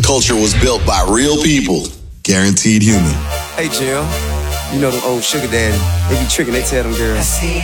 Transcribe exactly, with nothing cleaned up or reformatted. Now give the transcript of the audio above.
culture was built by real people. Guaranteed Human. Hey, Jill. You know them old sugar daddy. They be tricking, they tell them girls,